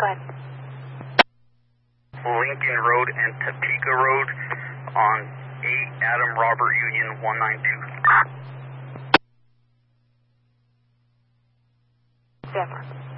ahead. Lincoln Road and Topeka Road on 8 Adam Robert Union 192. Denver.